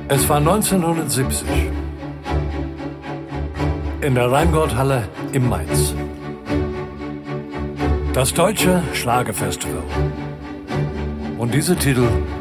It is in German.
Es war 1970 in der Rheingoldhalle in Mainz. Das Deutsche Schlagerfestival. Und diese Titel